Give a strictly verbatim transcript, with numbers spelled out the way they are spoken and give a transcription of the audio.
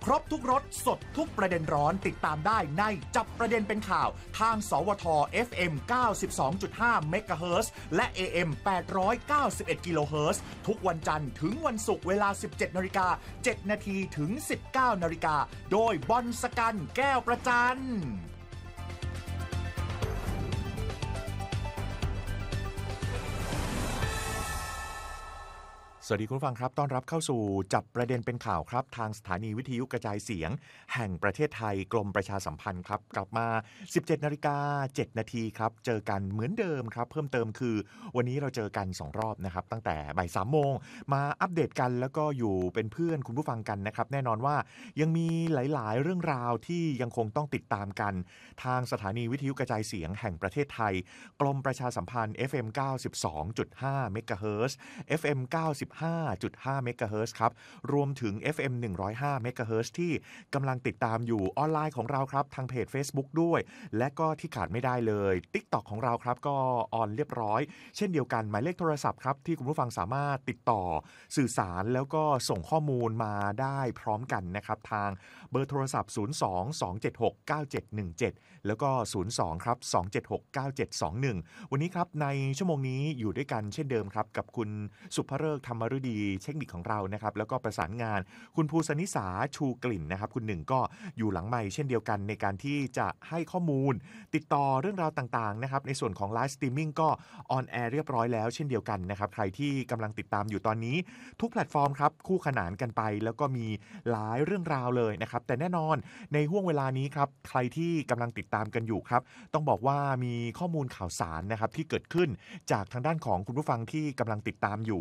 ครบทุกรสสดทุกประเด็นร้อนติดตามได้ในจับประเด็นเป็นข่าวทางสวท เอฟ เอ็ม เก้าสิบสองจุดห้า เมกะเฮิรตซ์และ เอ เอ็ม แปดร้อยเก้าสิบเอ็ด กิโลเฮิรตซ์ทุกวันจันทร์ถึงวันศุกร์เวลา สิบเจ็ดนาฬิกาเจ็ดนาทีถึง สิบเก้านาฬิกาโดยบอลสกันแก้วประจันสวัสดีคุณผู้ฟังครับต้อนรับเข้าสู่จับประเด็นเป็นข่าวครับทางสถานีวิทยุกระจายเสียงแห่งประเทศไทยกรมประชาสัมพันธ์ครับกลับมา สิบเจ็ดนาฬิกาเจ็ดนาทีครับเจอกันเหมือนเดิมครับเพิ่มเติมคือวันนี้เราเจอกันสองรอบนะครับตั้งแต่บ่ายสามโมงมาอัปเดตกันแล้วก็อยู่เป็นเพื่อนคุณผู้ฟังกันนะครับแน่นอนว่ายังมีหลายๆเรื่องราวที่ยังคงต้องติดตามกันทางสถานีวิทยุกระจายเสียงแห่งประเทศไทยกรมประชาสัมพันธ์ เอฟ เอ็ม เก้าสิบสองจุดห้า เมกะเฮิรตซ์ เอฟ เอ็ม เก้าสิบห้าจุดห้า เมกะเฮิรตซ์ครับรวมถึง เอฟ เอ็ม หนึ่งร้อยห้า เมกะเฮิรตซ์ที่กำลังติดตามอยู่ออนไลน์ของเราครับทางเพจ Facebook ด้วยและก็ที่ขาดไม่ได้เลย TikTok ของเราครับก็ออนเรียบร้อยเช่นเดียวกันหมายเลขโทรศัพท์ครับที่คุณผู้ฟังสามารถติดต่อสื่อสารแล้วก็ส่งข้อมูลมาได้พร้อมกันนะครับทางเบอร์โทรศัพท์ศูนย์ สอง สอง เจ็ด หก เก้า เจ็ด หนึ่ง เจ็ดแล้วก็ศูนย์ สอง ครับ สอง เจ็ด หก เก้า เจ็ด สอง หนึ่งวันนี้ครับในชั่วโมงนี้อยู่ด้วยกันเช่นเดิมครับกับคุณสุภฤกษ์ธรรมฤดีเทคนิคของเรานะครับแล้วก็ประสานงานคุณภูสนิสาชูกลิ่นนะครับคุณหนึ่งก็อยู่หลังไมค์เช่นเดียวกันในการที่จะให้ข้อมูลติดต่อเรื่องราวต่างๆนะครับในส่วนของไลฟ์สตรีมมิ่งก็ออนแอร์เรียบร้อยแล้วเช่นเดียวกันนะครับใครที่กำลังติดตามอยู่ตอนนี้ทุกแพลตฟอร์มครับคู่ขนานกันไปแล้วก็มีหลายเรื่องราวเลยนะครับแต่แน่นอนในห่วงเวลานี้ครับใครที่กำลังติดตามกันอยู่ครับต้องบอกว่ามีข้อมูลข่าวสารนะครับที่เกิดขึ้นจากทางด้านของคุณผู้ฟังที่กำลังติดตามอยู่